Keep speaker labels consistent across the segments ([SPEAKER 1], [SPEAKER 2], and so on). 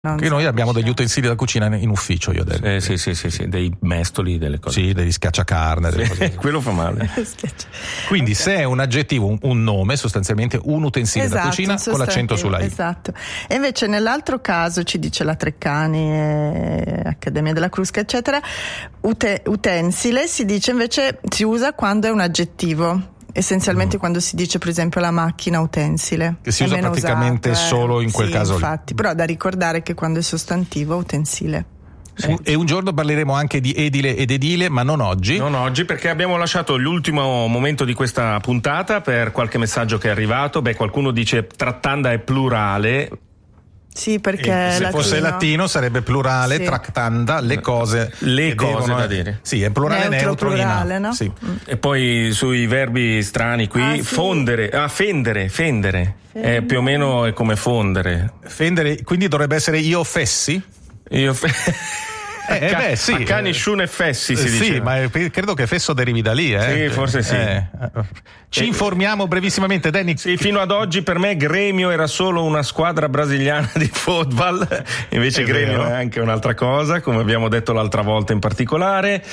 [SPEAKER 1] Che noi abbiamo degli utensili da cucina in ufficio, io adesso.
[SPEAKER 2] Sì, dei mestoli, delle cose.
[SPEAKER 1] Sì, degli schiacciacarne, delle cose.
[SPEAKER 2] Quello fa male.
[SPEAKER 1] Quindi se è un aggettivo, un nome, sostanzialmente un utensile da cucina con l'accento sulla I.
[SPEAKER 3] Esatto. E invece nell'altro caso, ci dice la Treccani, Accademia della Crusca, eccetera, utensile si dice invece, si usa quando è un aggettivo. Essenzialmente quando si dice per esempio la macchina utensile,
[SPEAKER 1] che si usa praticamente solo in quel caso
[SPEAKER 3] infatti, però da ricordare che quando è sostantivo utensile.
[SPEAKER 1] E un giorno parleremo anche di edile ed edile, ma non oggi.
[SPEAKER 2] Non oggi, perché abbiamo lasciato l'ultimo momento di questa puntata per qualche messaggio che è arrivato. Qualcuno dice trattanda è plurale.
[SPEAKER 3] Sì, perché
[SPEAKER 1] se fosse latino sarebbe plurale, sì. Tractanda, le cose
[SPEAKER 2] da dire.
[SPEAKER 1] Sì, è plurale neutro
[SPEAKER 3] plurale, no?
[SPEAKER 1] Sì.
[SPEAKER 2] E poi sui verbi strani qui, fondere, fendere. Più o meno è come fondere.
[SPEAKER 1] Fendere, quindi dovrebbe essere io fessi? Sì.
[SPEAKER 2] A nessuno fessi si dice.
[SPEAKER 1] Sì, ma credo che fesso derivi da lì.
[SPEAKER 2] Sì, forse sì.
[SPEAKER 1] Ci informiamo brevissimamente, Danny.
[SPEAKER 2] Sì, fino ad oggi per me Gremio era solo una squadra brasiliana di football, invece Gremio è anche un'altra cosa, come abbiamo detto l'altra volta in particolare.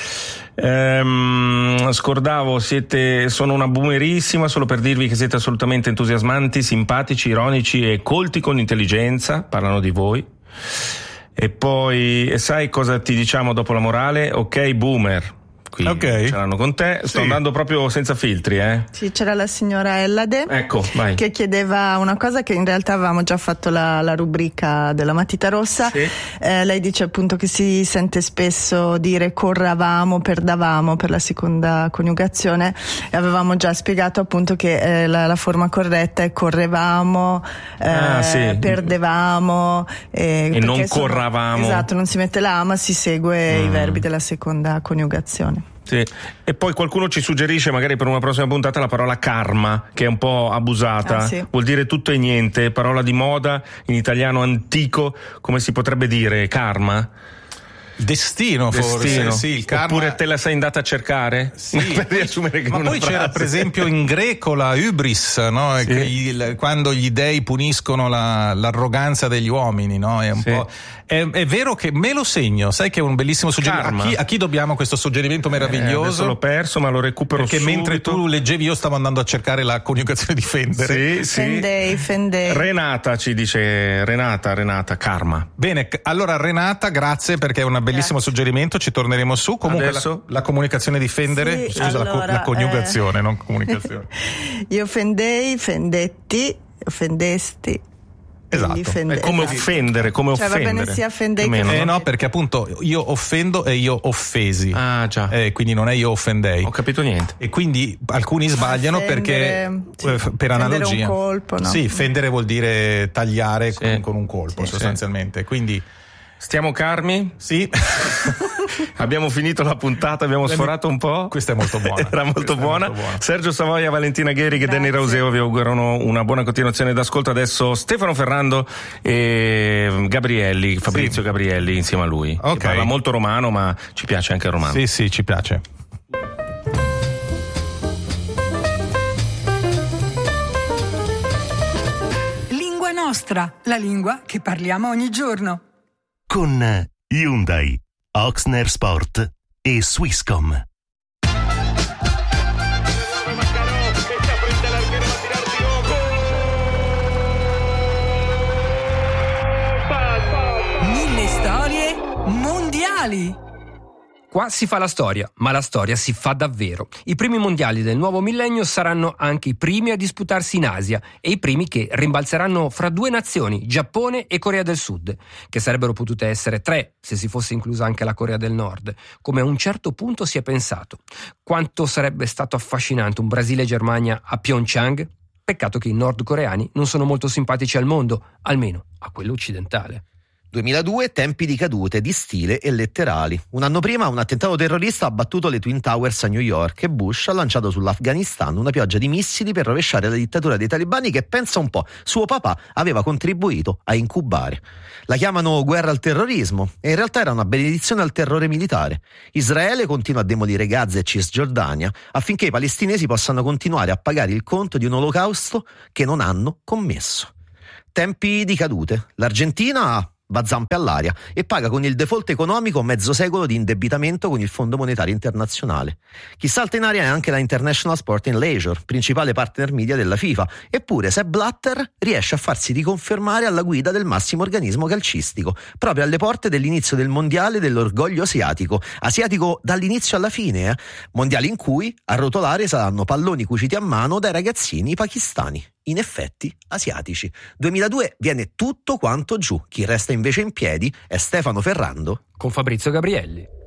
[SPEAKER 2] Scordavo, sono una boomerissima, solo per dirvi che siete assolutamente entusiasmanti, simpatici, ironici e colti con intelligenza, parlano di voi. E poi, sai cosa ti diciamo dopo la morale? Ok, boomer. Qui ce l'hanno con te. Sto andando proprio senza filtri,
[SPEAKER 3] Sì, c'era la signora Ellade.
[SPEAKER 2] Ecco, vai.
[SPEAKER 3] Che chiedeva una cosa che in realtà avevamo già fatto la rubrica della Matita Rossa.
[SPEAKER 2] Sì.
[SPEAKER 3] Lei dice appunto che si sente spesso dire corravamo, perdavamo per la seconda coniugazione, e avevamo già spiegato appunto che la forma corretta è correvamo, perdevamo
[SPEAKER 2] e non corravamo.
[SPEAKER 3] Esatto, non si mette la ma si segue i verbi della seconda coniugazione.
[SPEAKER 2] Sì. E poi qualcuno ci suggerisce magari per una prossima puntata la parola karma, che è un po' abusata,
[SPEAKER 3] sì.
[SPEAKER 2] Vuol dire tutto e niente, parola di moda in italiano antico, come si potrebbe dire karma?
[SPEAKER 1] Destino forse, sì, il karma.
[SPEAKER 2] Oppure te la sei andata a cercare?
[SPEAKER 1] Sì,
[SPEAKER 2] per riassumere che
[SPEAKER 1] ma poi c'era per esempio in greco la hybris, no?
[SPEAKER 2] Sì.
[SPEAKER 1] Quando gli dei puniscono l'arroganza degli uomini, no? È un po'. È vero che me lo segno, sai che è un bellissimo suggerimento. A chi dobbiamo questo suggerimento meraviglioso?
[SPEAKER 2] Adesso l'ho perso, ma lo recupero
[SPEAKER 1] perché
[SPEAKER 2] subito.
[SPEAKER 1] Mentre tu leggevi io stavo andando a cercare la coniugazione di fendere.
[SPEAKER 2] Sì.
[SPEAKER 3] Fendei.
[SPEAKER 2] Renata ci dice, Renata, karma.
[SPEAKER 1] Bene, allora Renata, grazie perché è un bellissimo suggerimento, ci torneremo su. Comunque
[SPEAKER 2] adesso
[SPEAKER 1] la comunicazione di fendere,
[SPEAKER 3] sì,
[SPEAKER 1] scusa,
[SPEAKER 3] allora,
[SPEAKER 1] la coniugazione, non comunicazione.
[SPEAKER 3] Io fendei, fendetti, offendesti.
[SPEAKER 1] Esatto,
[SPEAKER 2] è come offendere, come
[SPEAKER 3] cioè,
[SPEAKER 2] offendere.
[SPEAKER 3] Va bene sia offendei che offendere.
[SPEAKER 1] No, perché appunto io offendo e io offesi.
[SPEAKER 2] Ah, già.
[SPEAKER 1] Quindi non è io offendei.
[SPEAKER 2] Ho capito niente.
[SPEAKER 1] E quindi alcuni sbagliano
[SPEAKER 3] fendere,
[SPEAKER 1] perché per analogia.
[SPEAKER 3] Un colpo, no?
[SPEAKER 1] Sì, fendere vuol dire tagliare con un colpo, sostanzialmente. Quindi
[SPEAKER 2] stiamo calmi?
[SPEAKER 1] Sì.
[SPEAKER 2] Abbiamo finito la puntata, abbiamo sforato un po'.
[SPEAKER 1] Questa è molto buona.
[SPEAKER 2] Era molto buona. Sergio Savoia, Valentina Gheri e Danny Rauseo vi augurano una buona continuazione d'ascolto. Adesso Stefano Ferrando e Fabrizio Gabrielli insieme a lui.
[SPEAKER 1] Okay.
[SPEAKER 2] Che parla molto romano, ma ci piace anche il romano.
[SPEAKER 1] Sì, ci piace.
[SPEAKER 4] Lingua nostra, la lingua che parliamo ogni giorno.
[SPEAKER 5] Con Hyundai, Oxner Sport e Swisscom.
[SPEAKER 4] Mille storie mondiali.
[SPEAKER 6] Qua si fa la storia, ma la storia si fa davvero. I primi mondiali del nuovo millennio saranno anche i primi a disputarsi in Asia e i primi che rimbalzeranno fra due nazioni, Giappone e Corea del Sud, che sarebbero potute essere tre se si fosse inclusa anche la Corea del Nord, come a un certo punto si è pensato. Quanto sarebbe stato affascinante un Brasile-Germania a Pyeongchang? Peccato che i nordcoreani non sono molto simpatici al mondo, almeno a quello occidentale.
[SPEAKER 7] 2002, tempi di cadute di stile e letterali. Un anno prima un attentato terrorista ha abbattuto le Twin Towers a New York e Bush ha lanciato sull'Afghanistan una pioggia di missili per rovesciare la dittatura dei talebani che, pensa un po', suo papà aveva contribuito a incubare. La chiamano guerra al terrorismo e in realtà era una benedizione al terrore militare. Israele continua a demolire Gaza e Cisgiordania affinché i palestinesi possano continuare a pagare il conto di un olocausto che non hanno commesso. Tempi di cadute. L'Argentina ha va zampe all'aria e paga con il default economico mezzo secolo di indebitamento con il Fondo Monetario Internazionale. Chi salta in aria è anche la International Sport and Leisure, principale partner media della FIFA, eppure Sepp Blatter riesce a farsi riconfermare alla guida del massimo organismo calcistico, proprio alle porte dell'inizio del mondiale dell'orgoglio asiatico dall'inizio alla fine, mondiali in cui a rotolare saranno palloni cuciti a mano dai ragazzini pakistani, in effetti asiatici. 2002 viene tutto quanto giù, chi resta invece in piedi è Stefano Ferrando
[SPEAKER 6] con Fabrizio Gabrielli.